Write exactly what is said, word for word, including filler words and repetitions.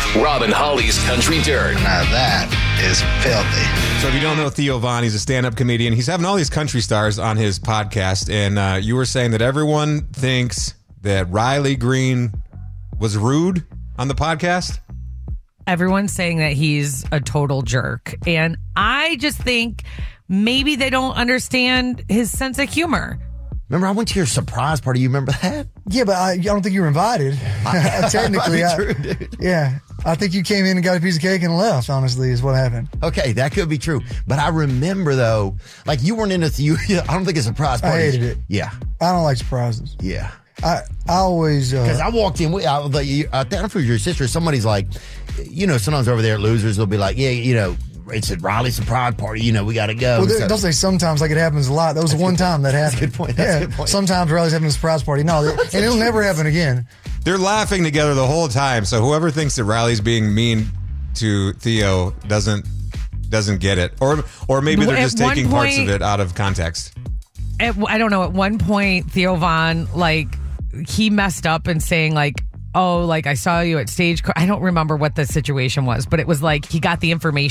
Rob and Holly's Country Dirt. Now that is filthy. So if you don't know Theo Von, he's a stand-up comedian. He's having all these country stars on his podcast, and uh, you were saying that everyone thinks that Riley Green was rude on the podcast? Everyone's saying that he's a total jerk, and I just think maybe they don't understand his sense of humor. Remember, I went to your surprise party. You remember that? Yeah, but I, I don't think you were invited. Technically, I, true, dude. yeah. I think you came in and got a piece of cake and left, honestly, is what happened. Okay, that could be true. But I remember, though, like you weren't in a, you, I don't think a surprise party. I hated it. Yeah. I don't like surprises. Yeah. I, I always... Because uh, I walked in, with, I, was like, I think if it was your sister, somebody's like, you know, sometimes over there at Losers, they'll be like, yeah, you know, it's a Riley surprise party, you know, we got to go. Well, so, don't say sometimes, like it happens a lot. That was the one time that happened. That's a good point. That's yeah, a good point. Sometimes Riley's having a surprise party. No, and it'll never happen again. They're laughing together the whole time, so whoever thinks that Riley's being mean to Theo doesn't doesn't get it. Or or maybe they're At just one taking parts point- of it out of context. At, I don't know. At one point, Theo Von, like, he messed up and saying, like, oh, like, I saw you at stage. I don't remember what the situation was, but it was like he got the information